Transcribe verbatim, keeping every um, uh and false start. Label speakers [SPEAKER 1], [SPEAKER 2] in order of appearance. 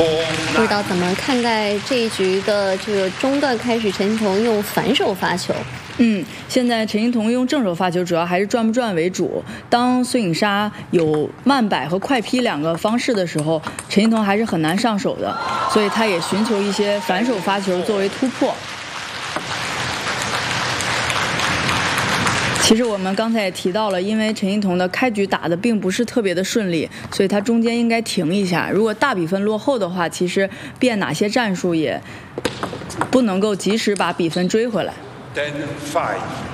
[SPEAKER 1] 不知道怎么看待这一局的这个中段开始，陈欣桐用反手发球。
[SPEAKER 2] 嗯，现在陈欣桐用正手发球，主要还是转不转为主。当孙颖莎有慢摆和快劈两个方式的时候，陈欣桐还是很难上手的，所以他也寻求一些反手发球作为突破。其实我们刚才也提到了，因为陈欣桐的开局打得并不是特别的顺利，所以他中间应该停一下。如果大比分落后的话，其实变哪些战术也不能够及时把比分追回来。
[SPEAKER 3] ten five